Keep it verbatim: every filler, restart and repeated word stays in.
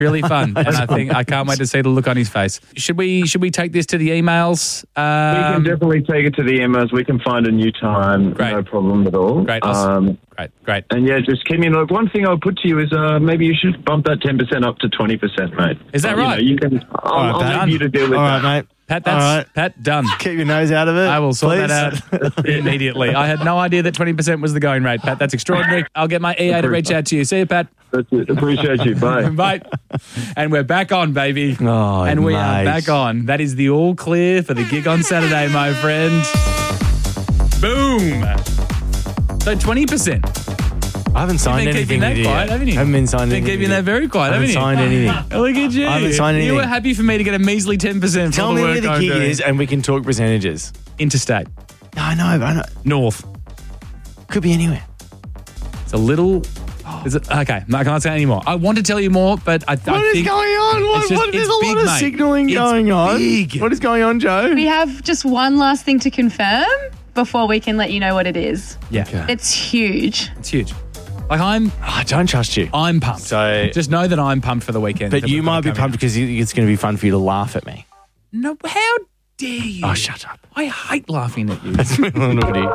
Really fun. And I think I can't wait to see the look on his face. Should we should we take this to the emails? Um, we can definitely take it to the emails. We can find a new time. Great. No problem at all. Great. Um, great. Great. and yeah, just keep me in look. One thing I would put to you is uh, maybe you should bump that ten percent up to twenty percent, mate. Is that Uh, right? You, know, you can. I'll, All right, I'll Pat. leave you to deal with All that. right, mate. Pat, that's All right. Pat done. Keep your nose out of it. I will sort please. that out immediately. I had no idea that twenty percent was the going rate, Pat. That's extraordinary. I'll get my E A to reach out to you. See you, Pat. That's it. Appreciate you. Bye. Bye. And we're back on, baby. Oh, and we are mate. back on. That is the all clear for the gig on Saturday, my friend. Boom. So twenty percent. I haven't signed You've been anything keeping that with you quiet, yet. haven't you? Haven't been signed Been anything. keeping with that you. very quiet, haven't haven't you? signed anything. Look at you. I haven't signed You anything. were happy for me to get a measly ten percent for Tell all the me work where the I'm gig doing. is and we can talk percentages. Interstate. I know, but I know. North. Could be anywhere. It's a little... Is it, okay, I can't say any more. I want to tell you more, but I, I What is think... going on? What, it's just- what, it's there's a big, lot of mate. signalling It's going on. big. What is going on, Joe? We have just one last thing to confirm before we can let you know what it is. Yeah, Okay. It's huge. it's huge. Like, I'm I don't trust you. I'm pumped. So- just know that I'm pumped for the weekend. But that you we're might be coming pumped out. because you- it's going to be fun for you to laugh at me. No, how dare you? Oh, shut up. I hate laughing at you. Let's move on, Woody.